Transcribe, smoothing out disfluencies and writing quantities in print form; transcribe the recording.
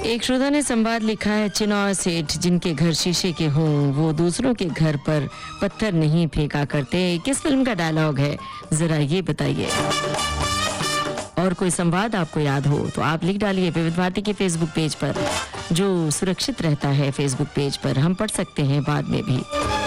एक श्रोता ने संवाद लिखा है, चिनौर सेठ जिनके घर शीशे के हों वो दूसरों के घर पर पत्थर नहीं फेंका करते। किस फिल्म का डायलॉग है, जरा ये बताइए। और कोई संवाद आपको याद हो तो आप लिख डालिए विविध भारती के फेसबुक पेज पर, जो सुरक्षित रहता है फेसबुक पेज पर, हम पढ़ सकते हैं बाद में भी।